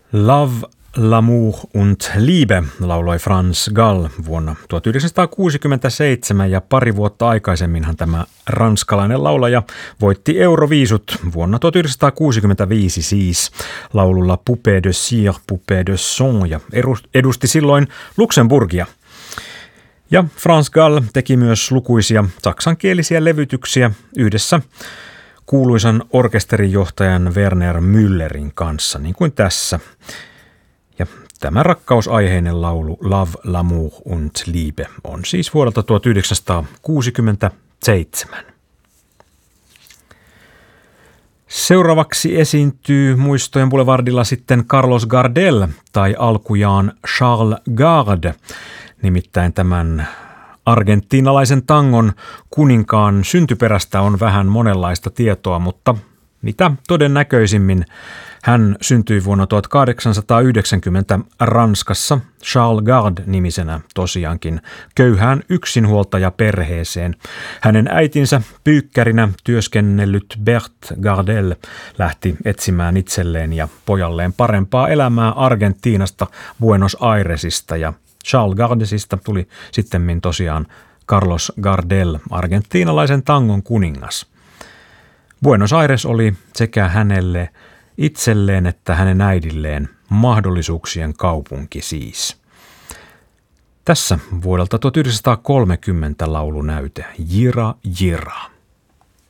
Love, l'amour und Liebe lauloi Franz Gall vuonna 1967 ja pari vuotta aikaisemminhan tämä ranskalainen laulaja voitti Euroviisut vuonna 1965 siis laululla Poupée de cire, Poupée de son ja edusti silloin Luxemburgia. Ja Franz Gall teki myös lukuisia saksankielisiä levytyksiä yhdessä kuuluisan orkesterijohtajan Werner Müllerin kanssa, niin kuin tässä. Ja tämä rakkausaiheinen laulu Love, l'amour und Liebe on siis vuodelta 1967. Seuraavaksi esiintyy Muistojen Boulevardilla sitten Carlos Gardel tai alkujaan Charles Gard, nimittäin tämän argentiinalaisen tangon kuninkaan syntyperästä on vähän monenlaista tietoa, mutta mitä todennäköisimmin hän syntyi vuonna 1890 Ranskassa Charles Gard-nimisenä tosiaankin köyhään yksinhuoltajaperheeseen. Hänen äitinsä pyykkärinä työskennellyt Berthe Gardel lähti etsimään itselleen ja pojalleen parempaa elämää Argentiinasta Buenos Airesista ja Charles Gardesista tuli sittemmin tosiaan Carlos Gardel, argentiinalaisen tangon kuningas. Buenos Aires oli sekä hänelle itselleen että hänen äidilleen mahdollisuuksien kaupunki siis. Tässä vuodelta 1930 laulunäyte Jira Jira.